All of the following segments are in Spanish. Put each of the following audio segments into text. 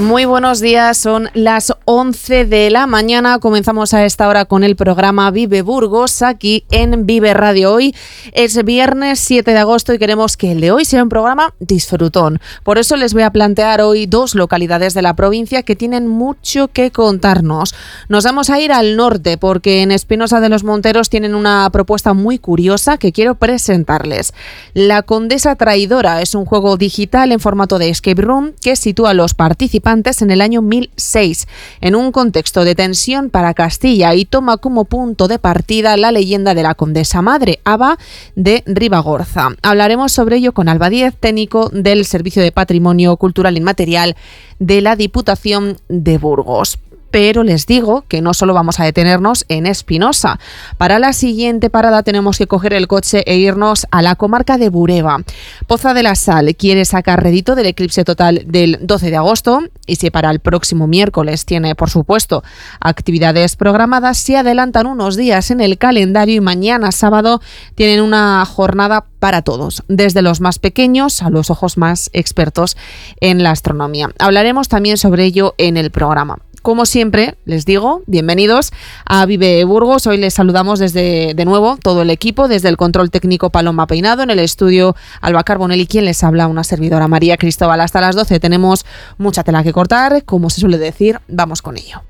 Muy buenos días, son las 11 de la mañana. Comenzamos a esta hora con el programa Vive Burgos aquí en Vive Radio. Hoy es viernes 7 de agosto y queremos que el de hoy sea un programa disfrutón. Por eso les voy a plantear hoy dos localidades de la provincia que tienen mucho que contarnos. Nos vamos a ir al norte porque en Espinosa de los Monteros tienen una propuesta muy curiosa que quiero presentarles. La Condesa Traidora es un juego digital en formato de escape room que sitúa a los participantes en el año 1006, en un contexto de tensión para Castilla y toma como punto de partida la leyenda de la Condesa Madre, Aba de Ribagorza. Hablaremos sobre ello con Alba Díez, técnico del Servicio de Patrimonio Cultural Inmaterial de la Diputación de Burgos. Pero les digo que no solo vamos a detenernos en Espinosa. Para la siguiente parada tenemos que coger el coche e irnos a la comarca de Bureba. Poza de la Sal quiere sacar rédito del eclipse total del 12 de agosto y si para el próximo miércoles tiene, por supuesto, actividades programadas, se adelantan unos días en el calendario y mañana sábado tienen una jornada para todos, desde los más pequeños a los ojos más expertos en la astronomía. Hablaremos también sobre ello en el programa. Como siempre, les digo, bienvenidos a Vive Burgos. Hoy les saludamos de nuevo todo el equipo, desde el control técnico Paloma Peinado, en el estudio Alba Carbonell y quien les habla, una servidora María Cristóbal. Hasta las 12 tenemos mucha tela que cortar, como se suele decir, vamos con ello.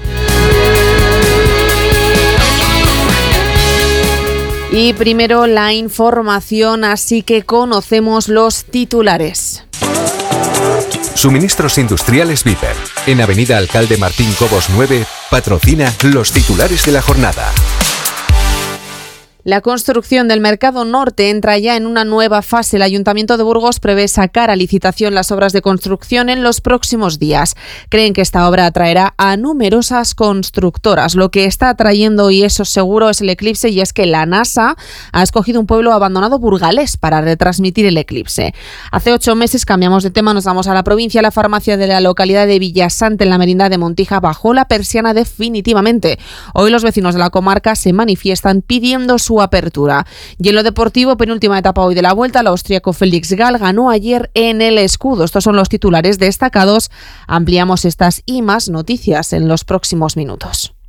Y primero la información, así que conocemos los titulares. Suministros Industriales Viper, en Avenida Alcalde Martín Cobos 9, patrocina los titulares de la jornada. La construcción del Mercado Norte entra ya en una nueva fase. El Ayuntamiento de Burgos prevé sacar a licitación las obras de construcción en los próximos días. Creen que esta obra atraerá a numerosas constructoras. Lo que está atrayendo, y eso seguro, es el eclipse, y es que la NASA ha escogido un pueblo abandonado burgalés para retransmitir el eclipse. Hace 8 meses cambiamos de tema, nos vamos a la provincia. La farmacia de la localidad de Villasante, en la Merindad de Montija, bajó la persiana definitivamente. Hoy los vecinos de la comarca se manifiestan pidiendo su apertura. Y en lo deportivo, penúltima etapa hoy de la Vuelta, el austríaco Felix Gall ganó ayer en el Escudo. Estos son los titulares destacados. Ampliamos estas y más noticias en los próximos minutos.